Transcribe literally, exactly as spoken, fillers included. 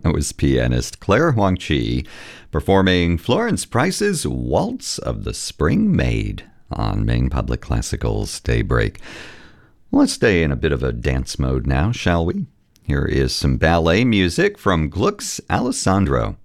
That was pianist Claire Huang-Chi performing Florence Price's Waltz of the Spring Maid on Maine Public Classical's Daybreak. Let's stay in a bit of a dance mode now, shall we? Here is some ballet music from Gluck's Alessandro.